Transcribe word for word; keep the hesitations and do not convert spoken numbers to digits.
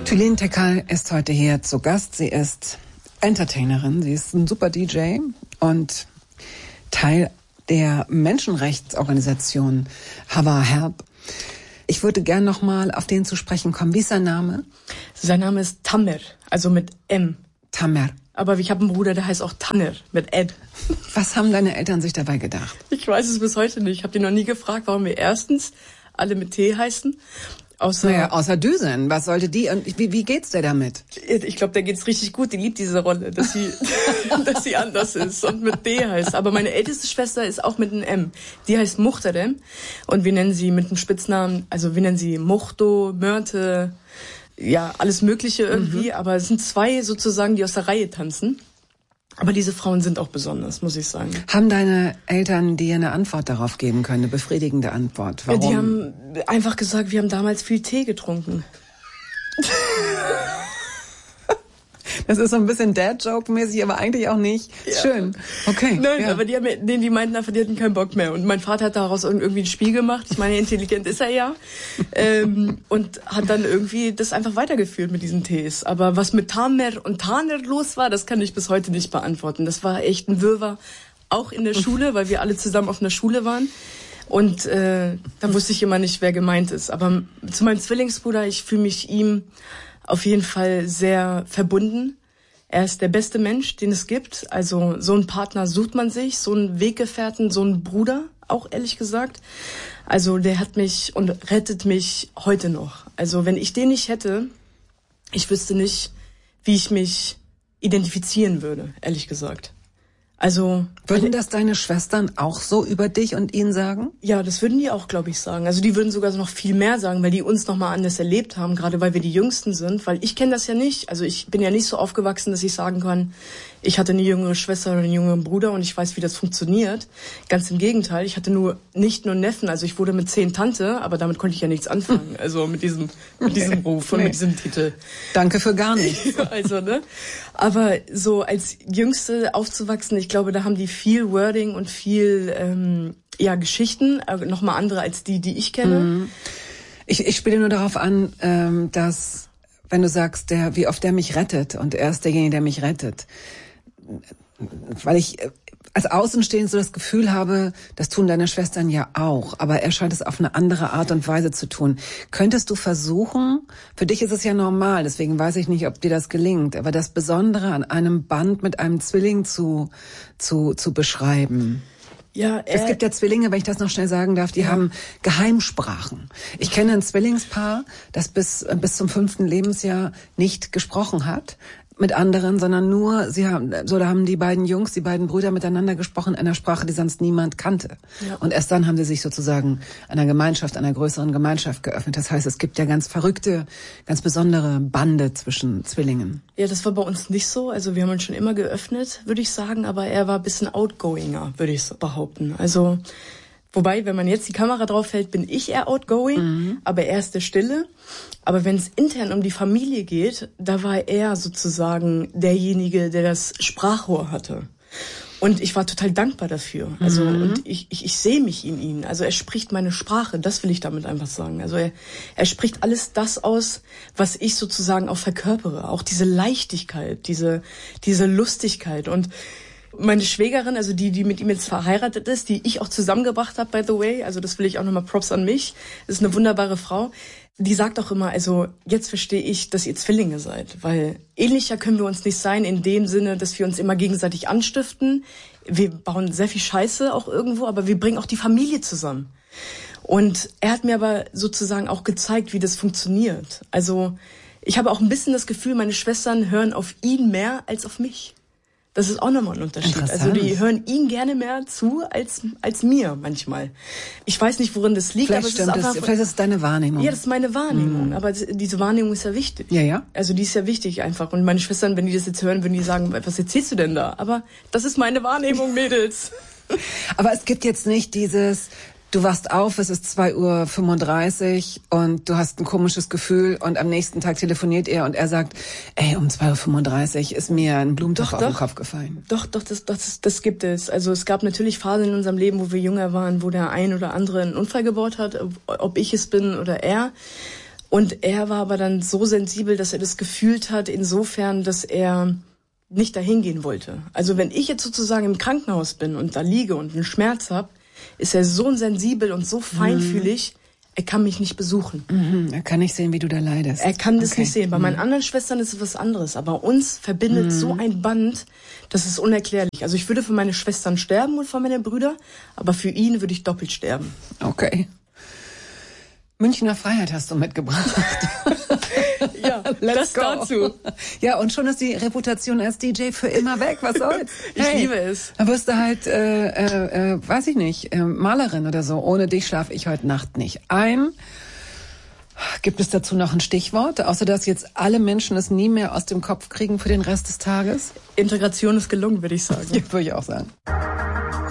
Tülin Tekal ist heute hier zu Gast. Sie ist Entertainerin, sie ist ein super D J und Teil der Menschenrechtsorganisation Hava Help. Ich würde gern noch mal auf den zu sprechen kommen. Wie ist sein Name? Sein Name ist Tamer, also mit M. Tamer. Aber ich habe einen Bruder, der heißt auch Tanner, mit Ed. Was haben deine Eltern sich dabei gedacht? Ich weiß es bis heute nicht. Ich habe die noch nie gefragt, warum wir erstens alle mit T heißen. Außer, naja, außer Düsen. Was sollte die und wie, wie geht's dir damit? Ich glaube, der geht's richtig gut. Die liebt diese Rolle, dass sie, dass sie anders ist und mit D heißt. Aber meine älteste Schwester ist auch mit einem M. Die heißt Muchterem und wir nennen sie mit einem Spitznamen, also wir nennen sie Muchto, Mörte, ja, alles Mögliche irgendwie. Mhm. Aber es sind zwei sozusagen, die aus der Reihe tanzen. Aber diese Frauen sind auch besonders, muss ich sagen. Haben deine Eltern dir eine Antwort darauf geben können, eine befriedigende Antwort? Warum? Ja, die haben einfach gesagt, wir haben damals viel Tee getrunken. Das ist so ein bisschen Dad-Joke-mäßig, aber eigentlich auch nicht. Ja. Schön. Okay. Nein, ja. aber die, haben, nee, die meinten einfach, die hatten keinen Bock mehr. Und mein Vater hat daraus irgendwie ein Spiel gemacht. Ich meine, intelligent ist er ja. ähm, und hat dann irgendwie das einfach weitergeführt mit diesen Tees. Aber was mit Tamer und Taner los war, das kann ich bis heute nicht beantworten. Das war echt ein Wirrwarr, auch in der Schule, weil wir alle zusammen auf einer Schule waren. Und äh, da wusste ich immer nicht, wer gemeint ist. Aber zu meinem Zwillingsbruder, ich fühle mich ihm auf jeden Fall sehr verbunden. Er ist der beste Mensch, den es gibt. Also so einen Partner sucht man sich, so einen Weggefährten, so einen Bruder, auch ehrlich gesagt. Also der hat mich und rettet mich heute noch. Also wenn ich den nicht hätte, ich wüsste nicht, wie ich mich identifizieren würde, ehrlich gesagt. Also würden das deine Schwestern auch so über dich und ihn sagen? Ja, das würden die auch, glaube ich, sagen. Also die würden sogar noch viel mehr sagen, weil die uns noch mal anders erlebt haben, gerade weil wir die Jüngsten sind. Weil ich kenne das ja nicht. Also ich bin ja nicht so aufgewachsen, dass ich sagen kann, ich hatte eine jüngere Schwester oder einen jüngeren Bruder und ich weiß, wie das funktioniert. Ganz im Gegenteil, ich hatte nur nicht nur Neffen. Also ich wurde mit zehn Tante, aber damit konnte ich ja nichts anfangen. Also mit diesem mit diesem Ruf und nee. mit diesem Titel. Danke für gar nichts. Also ne. Aber so als Jüngste aufzuwachsen, ich glaube, da haben die viel Wording und viel ähm, ja Geschichten, äh, noch mal andere als die, die ich kenne. Mhm. Ich, ich spiele nur darauf an, ähm, dass wenn du sagst, der, wie oft der mich rettet und er ist derjenige, der mich rettet, weil ich als Außenstehende so das Gefühl habe, das tun deine Schwestern ja auch, aber er scheint es auf eine andere Art und Weise zu tun. Könntest du versuchen, für dich ist es ja normal, deswegen weiß ich nicht, ob dir das gelingt, aber das Besondere an einem Band mit einem Zwilling zu, zu, zu beschreiben? Ja, es gibt ja Zwillinge, wenn ich das noch schnell sagen darf, die ja. haben Geheimsprachen. Ich kenne ein Zwillingspaar, das bis, bis zum fünften Lebensjahr nicht gesprochen hat mit anderen, sondern nur, sie haben, so da haben die beiden Jungs, die beiden Brüder miteinander gesprochen in einer Sprache, die sonst niemand kannte. Ja. Und erst dann haben sie sich sozusagen einer Gemeinschaft, einer größeren Gemeinschaft geöffnet. Das heißt, es gibt ja ganz verrückte, ganz besondere Bande zwischen Zwillingen. Ja, das war bei uns nicht so. Also wir haben uns schon immer geöffnet, würde ich sagen, aber er war ein bisschen outgoinger, würde ich behaupten. Also wobei, wenn man jetzt die Kamera drauf hält, bin ich eher outgoing, mhm. aber er ist der Stille. Aber wenn es intern um die Familie geht, da war er sozusagen derjenige, der das Sprachrohr hatte. Und ich war total dankbar dafür. Also mhm. und ich, ich, ich sehe mich in ihm. Also er spricht meine Sprache, das will ich damit einfach sagen. Also er, er spricht alles das aus, was ich sozusagen auch verkörpere. Auch diese Leichtigkeit, diese, diese Lustigkeit. Und meine Schwägerin, also die, die mit ihm jetzt verheiratet ist, die ich auch zusammengebracht habe, by the way, also das will ich auch nochmal Props an mich, das ist eine wunderbare Frau, die sagt auch immer, also jetzt verstehe ich, dass ihr Zwillinge seid, weil ähnlicher können wir uns nicht sein in dem Sinne, dass wir uns immer gegenseitig anstiften, wir bauen sehr viel Scheiße auch irgendwo, aber wir bringen auch die Familie zusammen. Und er hat mir aber sozusagen auch gezeigt, wie das funktioniert. Also ich habe auch ein bisschen das Gefühl, meine Schwestern hören auf ihn mehr als auf mich. Das ist auch nochmal ein Unterschied. Also die hören ihn gerne mehr zu als als mir manchmal. Ich weiß nicht, worin das liegt, vielleicht aber es ist einfach, das, vielleicht ist es deine Wahrnehmung. Ja, das ist meine Wahrnehmung. Mm. Aber diese Wahrnehmung ist ja wichtig. Ja, ja. Also die ist ja wichtig einfach. Und meine Schwestern, wenn die das jetzt hören, würden die sagen, was erzählst du denn da? Aber das ist meine Wahrnehmung, Mädels. Aber es gibt jetzt nicht dieses, du wachst auf, es ist zwei Uhr fünfunddreißig und du hast ein komisches Gefühl und am nächsten Tag telefoniert er und er sagt, ey, um zwei Uhr fünfunddreißig ist mir ein Blumentopf auf den Kopf gefallen. Doch, doch, das, das, das gibt es. Also es gab natürlich Phasen in unserem Leben, wo wir jünger waren, wo der ein oder andere einen Unfall gebaut hat, ob ich es bin oder er. Und er war aber dann so sensibel, dass er das gefühlt hat, insofern, dass er nicht dahin gehen wollte. Also wenn ich jetzt sozusagen im Krankenhaus bin und da liege und einen Schmerz habe, ist er so sensibel und so feinfühlig, mhm. er kann mich nicht besuchen. Mhm. Er kann nicht sehen, wie du da leidest. Er kann das okay. nicht sehen. Bei mhm. meinen anderen Schwestern ist es was anderes. Aber uns verbindet mhm. so ein Band, das ist unerklärlich. Also ich würde für meine Schwestern sterben und für meine Brüder, aber für ihn würde ich doppelt sterben. Okay. Münchner Freiheit hast du mitgebracht. Ja, Let's das go. dazu. Ja, und schon ist die Reputation als D J für immer weg. Was soll's? Ich hey, liebe es. Dann wirst du halt, äh, äh, äh, weiß ich nicht, äh, Malerin oder so. Ohne dich schlafe ich heute Nacht nicht ein. Gibt es dazu noch ein Stichwort? Außer dass jetzt alle Menschen es nie mehr aus dem Kopf kriegen für den Rest des Tages? Integration ist gelungen, würde ich sagen. Ja, würde ich auch sagen.